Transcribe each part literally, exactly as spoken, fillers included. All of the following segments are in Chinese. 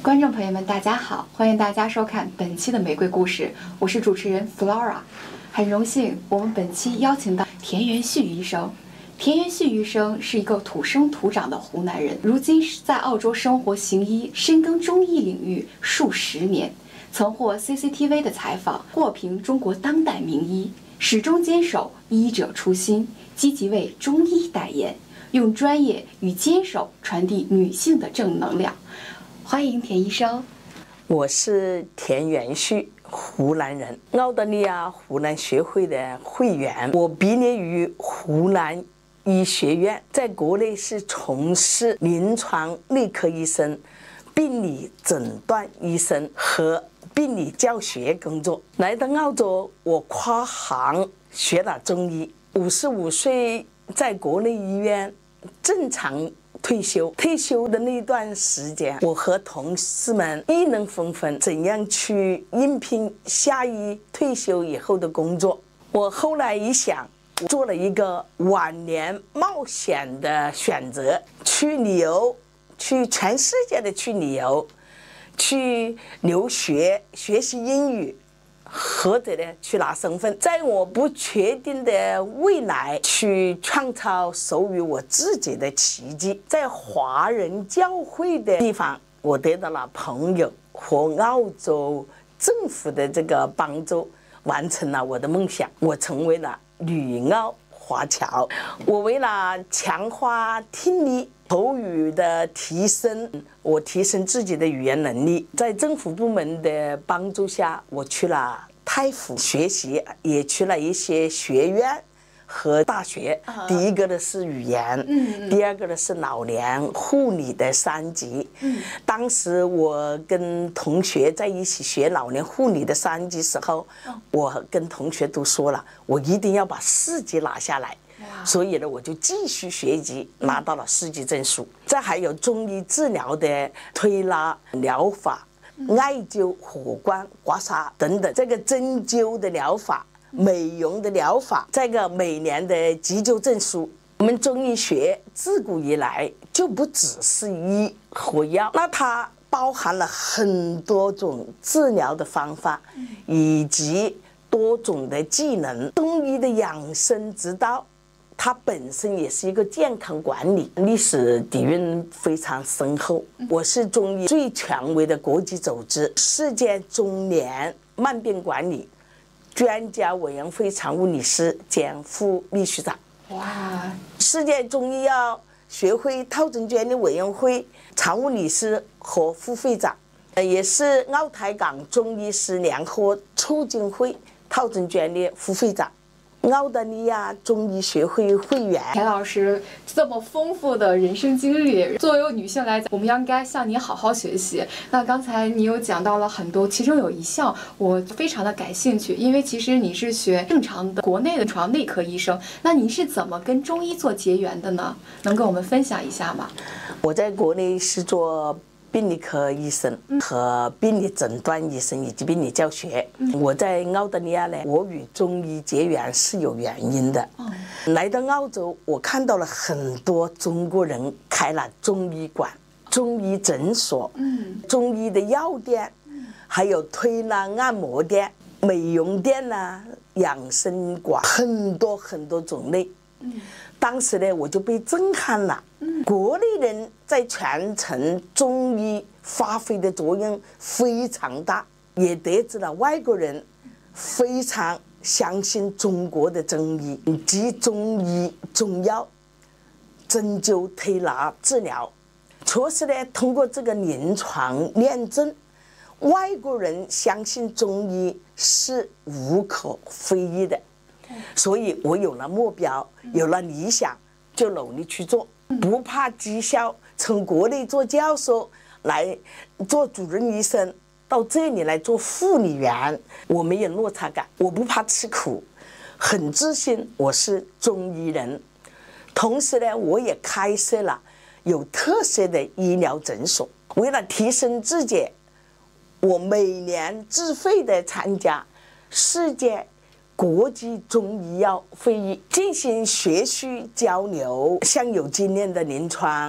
观众朋友们，大家好，欢迎大家收看本期的玫瑰故事，我是主持人 Flora。很荣幸，我们本期邀请到田元旭医生。田元旭医生是一个土生土长的湖南人，如今在澳洲生活行医，深耕中医领域数十年，曾获 C C T V 的采访，获评中国当代名医，始终坚守医者初心，积极为中医代言，用专业与坚守传递女性的正能量。欢迎田医生。 我是田元旭，湖南人，澳大利亚湖南学会的会员。我毕业于湖南医学院，在国内是从事临床内科医生、病理诊断医生和病理教学工作。来到澳洲，我跨行学了中医。五十五岁在国内医院正常退休，退休的那段时间，我和同事们议论纷纷，怎样去应聘下一退休以后的工作。我后来一想，做了一个晚年冒险的选择，去旅游，去全世界的去旅游，去留学，学习英语，或者呢去拿身份，在我不确定的未来去创造属于我自己的奇迹。在华人教会的地方，我得到了朋友和澳洲政府的这个帮助，完成了我的梦想。我成为了旅澳华侨。我为了强化听力口语的提升，我提升自己的语言能力，在政府部门的帮助下，我去了泰府学习，也去了一些学院和大学。uh-huh. 第一个的是语言，嗯、第二个的是老年护理的三级。嗯、当时我跟同学在一起学老年护理的三级时候，哦、我跟同学都说了，我一定要把四级拿下来。所以呢，我就继续学习，拿到了四级证书。这还有中医治疗的推拿疗法、艾灸、火光、刮痧等等，这个针灸的疗法、美容的疗法，这个每年的急救证书。我们中医学自古以来就不只是医和药，那它包含了很多种治疗的方法，以及多种的技能。中医的养生之道，它本身也是一个健康管理，历史底蕴非常深厚。我是中医最权威的国际组织世界中年慢病管理专家委员会常务理事兼副秘书长。哇！世界中医药学会套证专利委员会常务理事和副会长，也是澳台港中医师联合促进会套证专利副会长。澳大利亚中医学会会员。 田老师这么丰富的人生经历，作为女性来讲，我们应该向你好好学习。那刚才你有讲到了很多，其中有一项我非常的感兴趣，因为其实你是学正常的国内的床内科医生，那你是怎么跟中医做结缘的呢？能跟我们分享一下吗？ 我在国内是做病理科医生和病理诊断医生以及病理教学。我在澳大利亚呢，我与中医结缘是有原因的。来到澳洲，我看到了很多中国人开了中医馆、中医诊所、中医的药店，还有推拿按摩店、美容店呐、养生馆，很多很多种类。当时呢，我就被震撼了。国内人在传承中医发挥的作用非常大，也得知了外国人非常相信中国的中医，即中医、中药、针灸、推拿治疗。确实呢，通过这个临床验证，外国人相信中医是无可非议的。所以我有了目标，有了理想，就努力去做，不怕绩效。从国内做教授来做主任医生，到这里来做护理员，我没有落差感，我不怕吃苦，很自信我是中医人。同时呢，我也开设了有特色的医疗诊所。为了提升自己，我每年自费的参加世界国际中医药会议，进行学术交流，向有经验的临床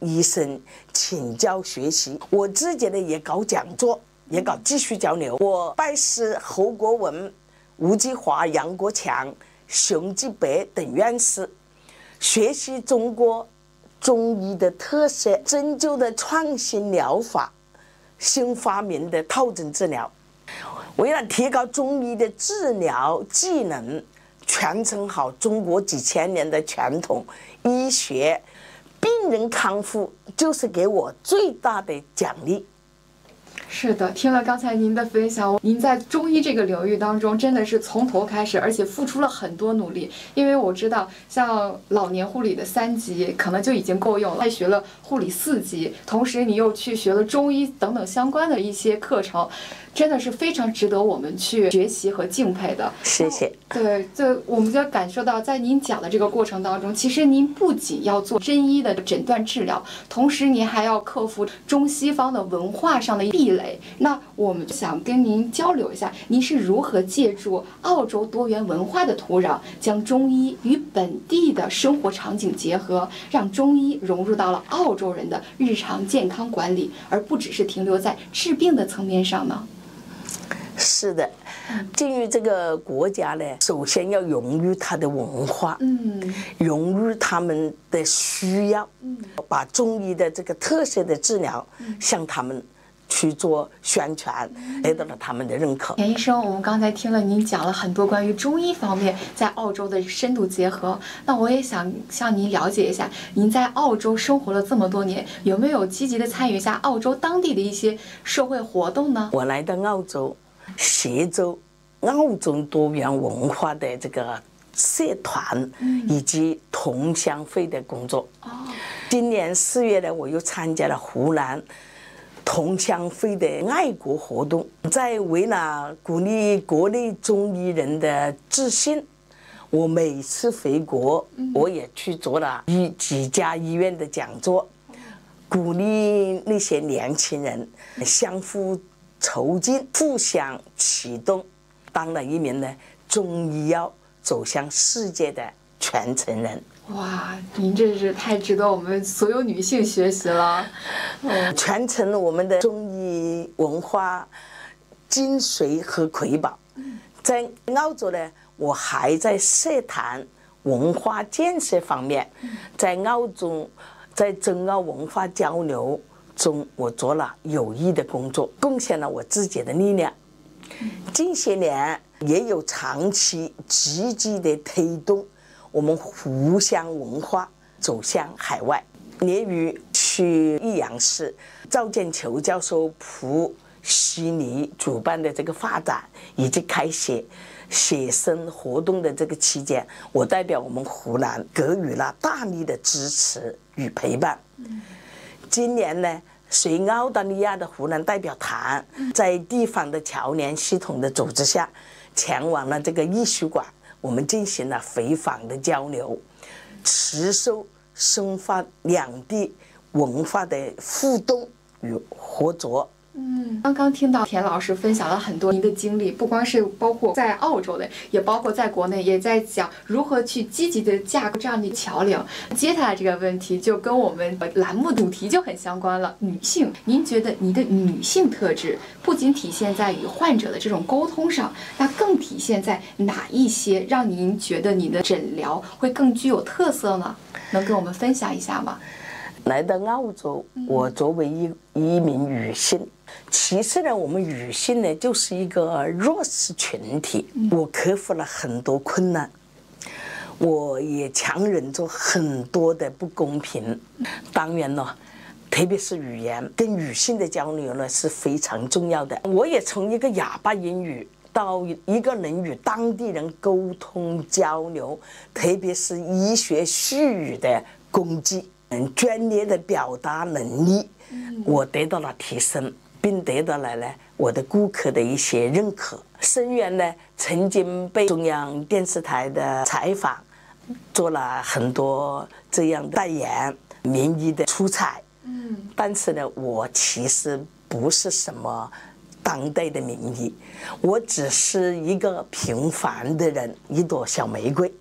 医生请教学习。我自己呢也搞讲座，也搞继续交流。我拜师侯国文、吴继华、杨国强、熊继北等院士，学习中国中医的特色，针灸的创新疗法，新发明的套针治疗。为了提高中医的治疗技能，传承好中国几千年的传统医学，病人康复就是给我最大的奖励。 是的，听了刚才您的分享，您在中医这个领域当中真的是从头开始，而且付出了很多努力。因为我知道，像老年护理的三级可能就已经够用了，还学了护理四级，同时你又去学了中医等等相关的一些课程，真的是非常值得我们去学习和敬佩的。 谢谢。 对，这我们就感受到，在您讲的这个过程当中，其实您不仅要做真医的诊断治疗，同时您还要克服中西方的文化上的壁垒。那我们想跟您交流一下，您是如何借助澳洲多元文化的土壤，将中医与本地的生活场景结合，让中医融入到了澳洲人的日常健康管理，而不只是停留在治病的层面上呢？ 是的，进入这个国家呢，首先要融入它的文化，嗯，融入他们的需要，嗯，把中医的这个特色的治疗向他们去做宣传，得到了他们的认可。 田医生，我们刚才听了您讲了很多关于中医方面在澳洲的深度结合，那我也想向您了解一下，您在澳洲生活了这么多年，有没有积极的参与一下澳洲当地的一些社会活动呢？ 我来到澳洲，协助澳洲多元文化的这个社团以及同乡会的工作。哦，今年四月呢，我又参加了湖南同乡会的爱国活动，在为了鼓励国内中医人的自信，我每次回国，我也去做了一几家医院的讲座，鼓励那些年轻人相互促进、互相启动，当了一名呢中医药走向世界的传承人。 哇，您这是太值得我们所有女性学习了， 嗯，传承了我们的中医文化精髓和瑰宝。在澳洲呢，我还在社坛文化建设方面，在澳洲在中澳文化交流中，我做了有益的工作，贡献了我自己的力量。近些年也有长期积极的推动我们湖湘文化走向海外。年于去益阳市，赵建球教授普悉尼主办的这个发展以及开写写生活动的这个期间，我代表我们湖南给予了大力的支持与陪伴。今年呢，随澳大利亚的湖南代表团在地方的侨联系统的组织下，前往了这个艺术馆，我们进行了回访的交流，持续深化两地文化的互动与合作。 嗯，刚刚听到田老师分享了很多您的经历，不光是包括在澳洲的，也包括在国内，也在讲如何去积极的架构这样的桥梁。接下来这个问题就跟我们栏目主题就很相关了，女性。您觉得你的女性特质不仅体现在与患者的这种沟通上，那更体现在哪一些让您觉得你的诊疗会更具有特色呢？能跟我们分享一下吗？ 来到澳洲，我作为一一名女性，其实呢，我们女性呢就是一个弱势群体。我克服了很多困难，我也强忍着很多的不公平。当然呢，特别是语言跟女性的交流呢是非常重要的。我也从一个哑巴英语到一个能与当地人沟通交流，特别是医学术语的工具。嗯，专业的表达能力，我得到了提升，并得到了呢我的顾客的一些认可。生源呢，曾经被中央电视台的采访，做了很多这样的代言、名医的出彩。嗯，但是呢，我其实不是什么当代的名医，我只是一个平凡的人，一朵小玫瑰。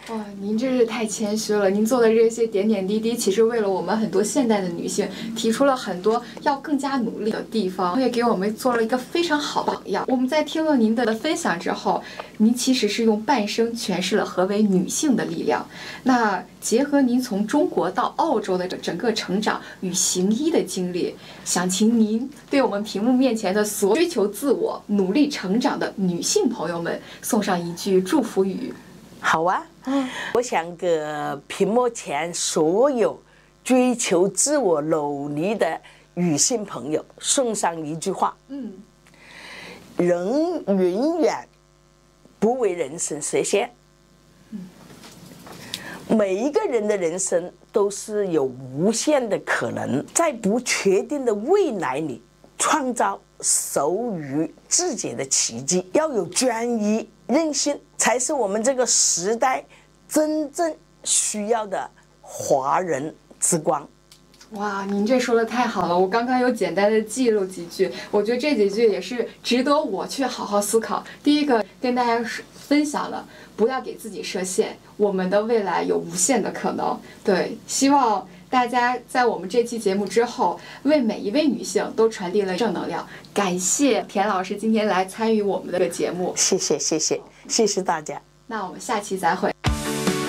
哇，您真是太谦虚了！您做的这些点点滴滴，其实为了我们很多现代的女性提出了很多要更加努力的地方，也给我们做了一个非常好的榜样。我们在听了您的分享之后，您其实是用半生诠释了何为女性的力量。那结合您从中国到澳洲的整个成长与行医的经历，想请您对我们屏幕面前的所有追求自我、努力成长的女性朋友们送上一句祝福语。 好啊，嗯，我想给屏幕前所有追求自我努力的女性朋友送上一句话： 嗯， 人永远不为人生设限。 嗯， 每一个人的人生都是有无限的可能，在不确定的未来里创造属于自己的奇迹。要有专一、韧性，才是我们这个时代真正需要的华人之光。 哇，您这说的太好了！我刚刚有简单的记录几句，我觉得这几句也是值得我去好好思考。第一个跟大家分享了，不要给自己设限，我们的未来有无限的可能。对，希望大家在我们这期节目之后，为每一位女性都传递了正能量。感谢田老师今天来参与我们的节目， 谢谢谢谢谢谢大家。 那我们下期再会。